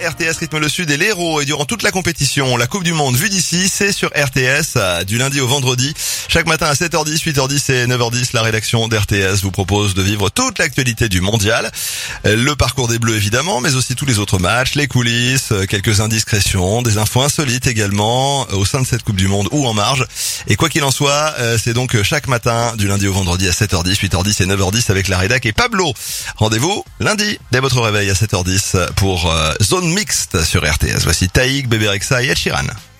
RTS rythme le Sud et l'Hérault. Et durant toute la compétition, la Coupe du Monde vue d'ici, c'est sur RTS du lundi au vendredi. Chaque matin à 7h10, 8h10 et 9h10, la rédaction d'RTS vous propose de vivre toute l'actualité du mondial. Le parcours des Bleus évidemment, mais aussi tous les autres matchs, les coulisses, quelques indiscrétions, des infos insolites également au sein de cette Coupe du Monde ou en marge. Et quoi qu'il en soit, c'est donc chaque matin du lundi au vendredi à 7h10, 8h10 et 9h10 avec la rédac et Pablo. Rendez-vous lundi dès votre réveil à 7h10 pour Zone Mixte sur RTS. Voici Taïk, Bébé Rexha et Ed Sheeran.